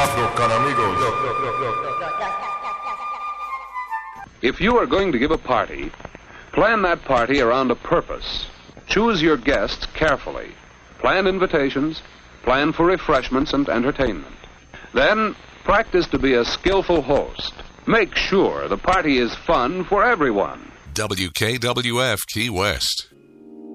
afro con amigos. If you are going to give a party, plan that party around a purpose. Choose your guests carefully. Plan invitations, plan for refreshments and entertainment. Then, practice to be a skillful host. Make sure the party is fun for everyone. WKWF Key West.